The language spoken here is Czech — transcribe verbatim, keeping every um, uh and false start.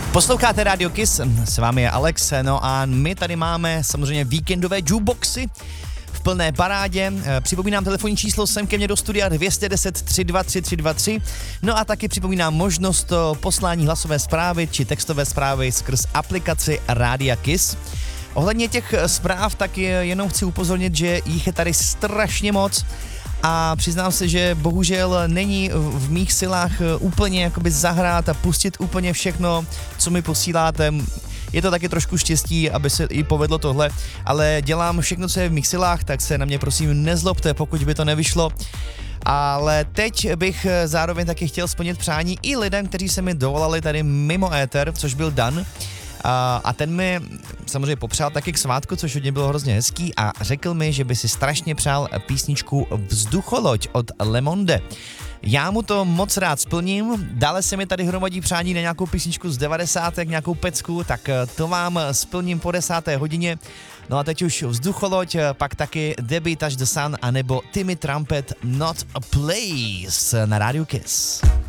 Posloucháte Radio Kiss, s vámi je Alex, no a my tady máme samozřejmě víkendové jukeboxy v plné parádě. Připomínám telefonní číslo sem ke mně do studia dvě jedna nula tři dva tři tři dva tři. No a taky připomínám možnost poslání hlasové zprávy či textové zprávy skrz aplikaci Rádia Kiss. Ohledně těch zpráv tak jenom chci upozornit, že jich je tady strašně moc a přiznám se, že bohužel není v mých silách úplně jakoby zahrát a pustit úplně všechno, co mi posíláte. Je to taky trošku štěstí, aby se i povedlo tohle, ale dělám všechno, co je v mých silách, tak se na mě prosím nezlobte, pokud by to nevyšlo. Ale teď bych zároveň taky chtěl splnit přání i lidem, kteří se mi dovolali tady mimo éter, což byl Dan. A, a ten mi samozřejmě popřál taky k svátku, což od něj bylo hrozně hezký a řekl mi, že by si strašně přál písničku Vzducholoď od Le Monde. Já mu to moc rád splním, dále se mi tady hromadí přání na nějakou písničku z devadesátek, nějakou pecku, tak to vám splním po desáté hodině. No a teď už Vzducholoď, pak taky Debbie Touch the Sun, anebo Timmy Trumpet Not a Place na Radio Kiss.